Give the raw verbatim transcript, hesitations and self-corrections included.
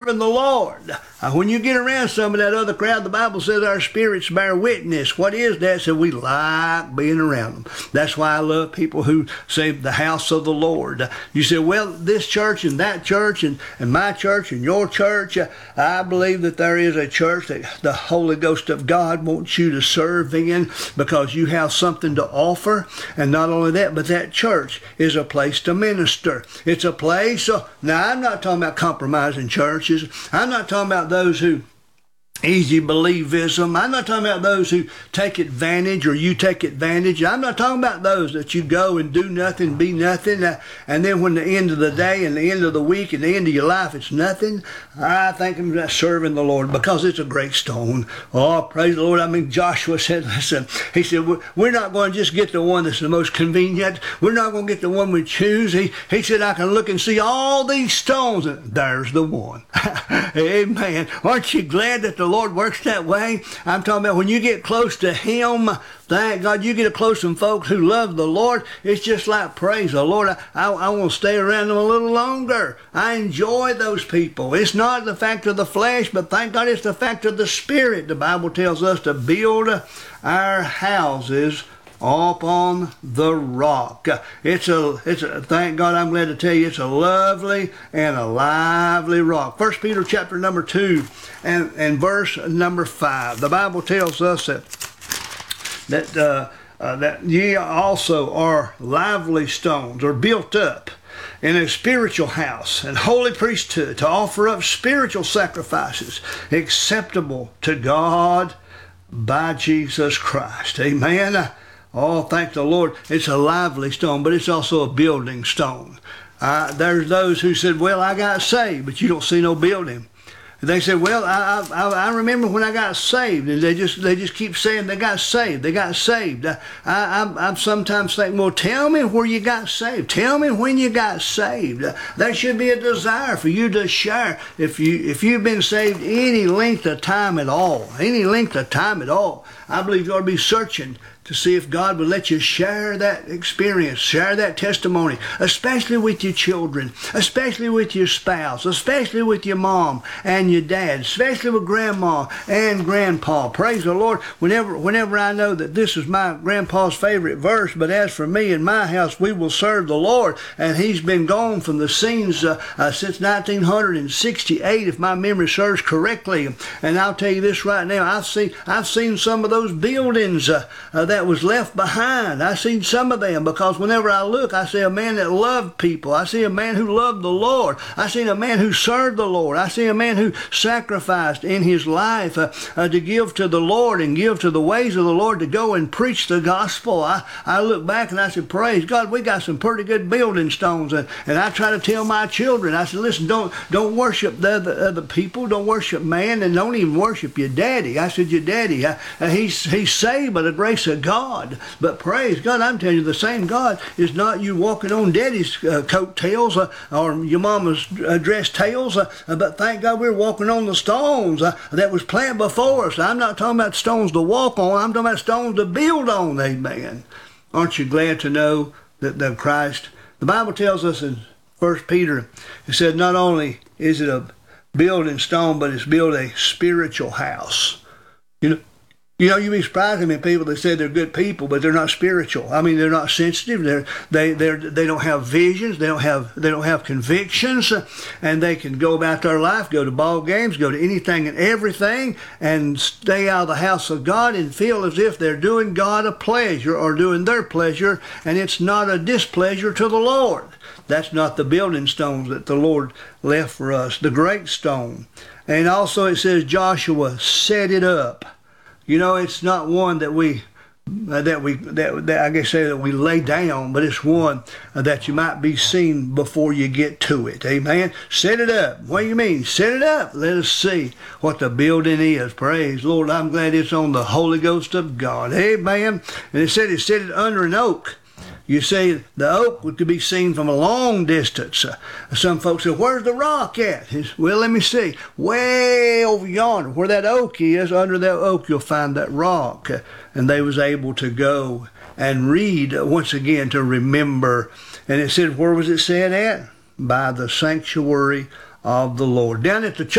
serving the Lord. Uh, when you get around some of that other crowd, the Bible says our spirits bear witness. What is that? So we like being around them. That's why I love people who say the house of the Lord. Uh, you say, well, this church and that church and, and my church and your church. Uh, I believe that there is a church that the Holy Ghost of God wants you to serve in because you have something to offer. And not only that, but that church is a place to minister. It's a place. Uh, now, I'm not talking about compromising churches. I'm not talking about those who easy believism. I'm not talking about those who take advantage or you take advantage. I'm not talking about those that you go and do nothing, be nothing, uh, and then when the end of the day and the end of the week and the end of your life, it's nothing. I think I'm not serving the Lord because it's a great stone. Oh, praise the Lord. I mean, Joshua said, listen, he said, we're not going to just get the one that's the most convenient. We're not going to get the one we choose. He, he said, I can look and see all these stones, and there's the one. Amen. Aren't you glad that the Lord works that way? I'm talking about when you get close to Him, thank God you get close to some folks who love the Lord. It's just like, praise the Lord. I, I, I want to stay around them a little longer. I enjoy those people. It's not the fact of the flesh, but thank God it's the fact of the Spirit. The Bible tells us to build our houses up on the rock. It's a, it's a, thank God, I'm glad to tell you, it's a lovely and a lively rock. First Peter chapter number two and, and verse number five. The Bible tells us that, that, uh, uh, that ye also are lively stones, or built up in a spiritual house and holy priesthood to offer up spiritual sacrifices acceptable to God by Jesus Christ. Amen. Oh, thank the Lord. It's a lively stone, but it's also a building stone. Uh, there's those who said, well, I got saved, but you don't see no building. They said, well, I, I, I remember when I got saved, and they just they just keep saying they got saved, they got saved. I, I, I sometimes think, well, tell me where you got saved. Tell me when you got saved. There should be a desire for you to share. If, you, if you've been saved any length of time at all, any length of time at all, I believe you ought to be searching to see if God would let you share that experience, share that testimony, especially with your children, especially with your spouse, especially with your mom and your dad, especially with grandma and grandpa. Praise the Lord. Whenever, whenever I know that this is my grandpa's favorite verse, but as for me and my house, we will serve the Lord. And he's been gone from the scenes uh, uh, since nineteen sixty-eight, if my memory serves correctly. And I'll tell you this right now, I've seen, I've seen some of those buildings uh, uh, that was left behind. I seen some of them because whenever I look, I see a man that loved people. I see a man who loved the Lord. I seen a man who served the Lord. I see a man who sacrificed in his life uh, uh, to give to the Lord and give to the ways of the Lord, to go and preach the gospel. I, I look back and I said, praise God, we got some pretty good building stones. And, and I try to tell my children, I said, listen, don't don't worship the other, other people. Don't worship man, and don't even worship your daddy. I said, your daddy, uh, he's, he's saved by the grace of God. But praise God, I'm telling you, the same God is not you walking on daddy's uh, coattails uh, or your mama's uh, dress tails, uh, but thank God we're walking on the stones uh, that was planted before us. I'm not talking about stones to walk on. I'm talking about stones to build on. Amen. Aren't you glad to know that, that Christ, the Bible tells us in First Peter, it said not only is it a building stone, but it's built a spiritual house. You know, You know, you'd be surprised how many people that say they're good people, but they're not spiritual. I mean, they're not sensitive. They're, they they're, they don't have visions. They don't have they don't have convictions, and they can go about their life, go to ball games, go to anything and everything, and stay out of the house of God and feel as if they're doing God a pleasure or doing their pleasure, and it's not a displeasure to the Lord. That's not the building stones that the Lord left for us. The great stone, and also it says Joshua set it up. You know, it's not one that we, uh, that we, that, that I guess say that we lay down, but it's one uh, that you might be seen before you get to it. Amen. Set it up. What do you mean? Set it up. Let us see what the building is. Praise Lord. I'm glad it's on the Holy Ghost of God. Amen. And it said it set it under an oak. You see, the oak could be seen from a long distance. Uh, some folks say, where's the rock at? It's, well, let me see. Way over yonder, where that oak is, under that oak you'll find that rock. Uh, and they was able to go and read uh, once again to remember. And it said, where was it said at? By the sanctuary of the Lord. Down at the church.